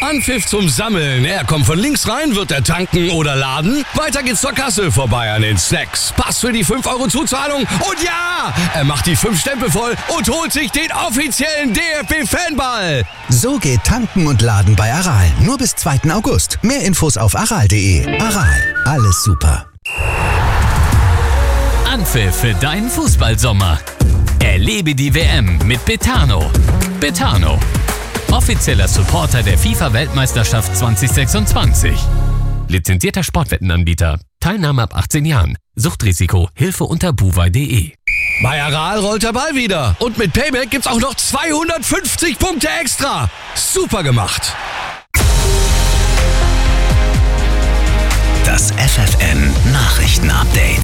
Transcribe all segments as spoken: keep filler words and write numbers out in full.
Anpfiff zum Sammeln. Er kommt von links rein, wird er tanken oder laden. Weiter geht's zur Kasse, vorbei an den Snacks. Pass für die fünf Euro Zuzahlung und ja, er macht die fünf Stempel voll und holt sich den offiziellen D F B-Fanball. So geht tanken und laden bei Aral. Nur bis zweiten August. Mehr Infos auf aral punkt de. Aral, alles super. Anpfiff für deinen Fußballsommer. Erlebe die W M mit Betano. Betano, offizieller Supporter der FIFA-Weltmeisterschaft zwanzig sechsundzwanzig. Lizenzierter Sportwettenanbieter. Teilnahme ab achtzehn Jahren. Suchtrisiko. Hilfe unter buwei punkt de. Bei Aral rollt der Ball wieder. Und mit Payback gibt's auch noch zweihundertfünfzig Punkte extra. Super gemacht. Das F F N Nachrichten-Update.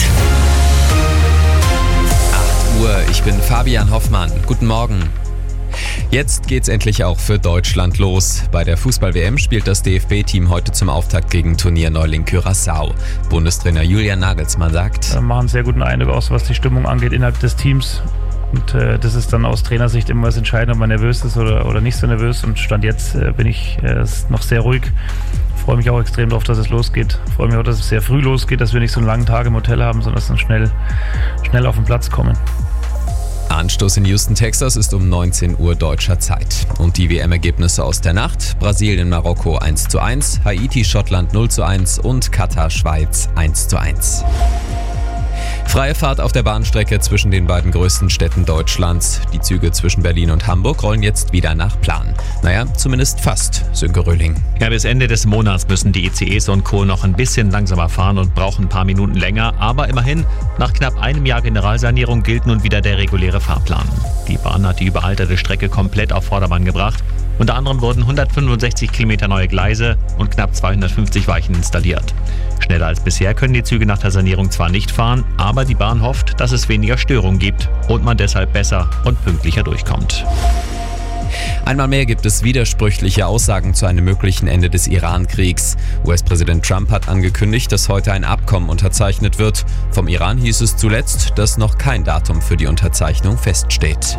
acht Uhr, ich bin Fabian Hoffmann. Guten Morgen. Jetzt geht's endlich auch für Deutschland los. Bei der Fußball-W M spielt das D F B-Team heute zum Auftakt gegen Turnierneuling Curaçao. Bundestrainer Julian Nagelsmann sagt: Wir machen einen sehr guten Eindruck aus, was die Stimmung angeht innerhalb des Teams. Und äh, das ist dann aus Trainersicht immer das Entscheidende, ob man nervös ist oder, oder nicht so nervös. Und Stand jetzt äh, bin ich äh, noch sehr ruhig. Freue mich auch extrem darauf, dass es losgeht. Freue mich auch, dass es sehr früh losgeht, dass wir nicht so einen langen Tag im Hotel haben, sondern dass wir schnell, schnell auf den Platz kommen. Anstoß in Houston, Texas ist um neunzehn Uhr deutscher Zeit. Und die W M-Ergebnisse aus der Nacht: Brasilien, Marokko eins zu eins, Haiti, Schottland null zu eins und Katar, Schweiz eins zu eins. Freie Fahrt auf der Bahnstrecke zwischen den beiden größten Städten Deutschlands. Die Züge zwischen Berlin und Hamburg rollen jetzt wieder nach Plan. Naja, zumindest fast, Sönke Röhling. Ja, bis Ende des Monats müssen die I C Es und Co. noch ein bisschen langsamer fahren und brauchen ein paar Minuten länger. Aber immerhin, nach knapp einem Jahr Generalsanierung gilt nun wieder der reguläre Fahrplan. Die Bahn hat die überalterte Strecke komplett auf Vordermann gebracht. Unter anderem wurden hundertfünfundsechzig Kilometer neue Gleise und knapp zweihundertfünfzig Weichen installiert. Schneller als bisher können die Züge nach der Sanierung zwar nicht fahren, aber die Bahn hofft, dass es weniger Störungen gibt und man deshalb besser und pünktlicher durchkommt. Einmal mehr gibt es widersprüchliche Aussagen zu einem möglichen Ende des Iran-Kriegs. U S-Präsident Trump hat angekündigt, dass heute ein Abkommen unterzeichnet wird. Vom Iran hieß es zuletzt, dass noch kein Datum für die Unterzeichnung feststeht.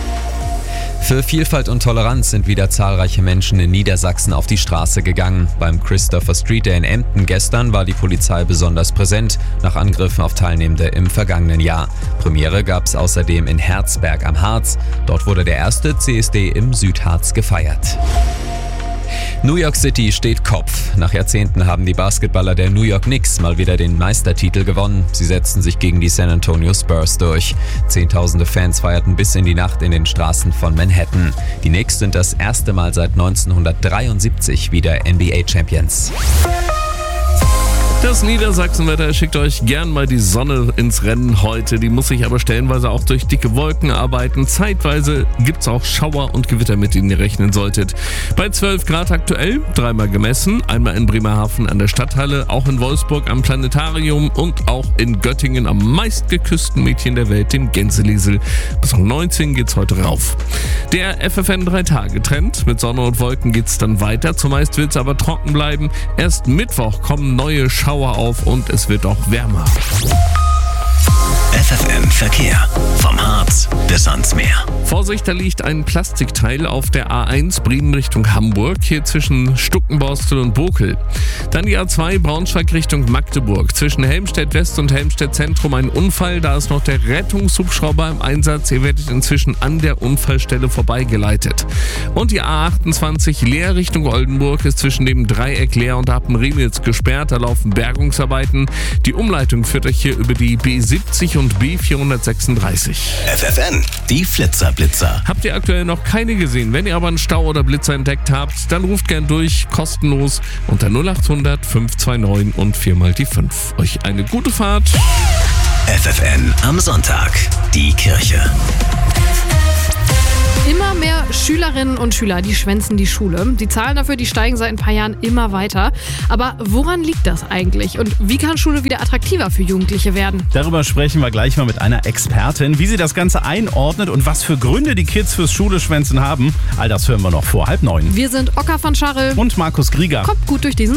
Für Vielfalt und Toleranz sind wieder zahlreiche Menschen in Niedersachsen auf die Straße gegangen. Beim Christopher Street Day in Emden gestern war die Polizei besonders präsent, nach Angriffen auf Teilnehmende im vergangenen Jahr. Premiere gab es außerdem in Herzberg am Harz. Dort wurde der erste C S D im Südharz gefeiert. New York City steht Kopf. Nach Jahrzehnten haben die Basketballer der New York Knicks mal wieder den Meistertitel gewonnen. Sie setzten sich gegen die San Antonio Spurs durch. Zehntausende Fans feierten bis in die Nacht in den Straßen von Manhattan. Die Knicks sind das erste Mal seit neunzehnhundertdreiundsiebzig wieder N B A-Champions. Das Niedersachsenwetter schickt euch gern mal die Sonne ins Rennen heute. Die muss sich aber stellenweise auch durch dicke Wolken arbeiten. Zeitweise gibt's auch Schauer und Gewitter, mit denen ihr rechnen solltet. Bei zwölf Grad aktuell, dreimal gemessen. Einmal in Bremerhaven an der Stadthalle, auch in Wolfsburg am Planetarium und auch in Göttingen am meistgeküssten Mädchen der Welt, dem Gänseliesel. Bis um neunzehn geht's heute rauf. Der F F N drei Tage Trend. Mit Sonne und Wolken geht's dann weiter. Zumeist wird's aber trocken bleiben. Erst Mittwoch kommen neue Schauer auf und es wird auch wärmer. F F N Verkehr. Vom Harz bis ans Meer. Vorsicht, da liegt ein Plastikteil auf der A eins Bremen Richtung Hamburg, hier zwischen Stuckenborstel und Bokel. Dann die A zwei Braunschweig Richtung Magdeburg. Zwischen Helmstedt West und Helmstedt Zentrum ein Unfall, da ist noch der Rettungshubschrauber im Einsatz. Ihr werdet inzwischen an der Unfallstelle vorbeigeleitet. Und die A achtundzwanzig Leer Richtung Oldenburg ist zwischen dem Dreieck Leer und Apen-Riemels gesperrt. Da laufen Bergungsarbeiten. Die Umleitung führt euch hier über die B siebzig und B vierhundertsechsunddreißig. F F N, die Flitzer-Blitzer. Habt ihr aktuell noch keine gesehen? Wenn ihr aber einen Stau oder Blitzer entdeckt habt, dann ruft gern durch, kostenlos unter null achthundert fünf zwei neun und viermal die fünf. Euch eine gute Fahrt. F F N am Sonntag, die Kirche. Immer mehr Schülerinnen und Schüler, die schwänzen die Schule. Die Zahlen dafür, die steigen seit ein paar Jahren immer weiter. Aber woran liegt das eigentlich? Und wie kann Schule wieder attraktiver für Jugendliche werden? Darüber sprechen wir gleich mal mit einer Expertin, wie sie das Ganze einordnet und was für Gründe die Kids fürs Schuleschwänzen haben. All das hören wir noch vor halb neun. Wir sind Ocker von Scharre und Markus Grieger. Kommt gut durch diesen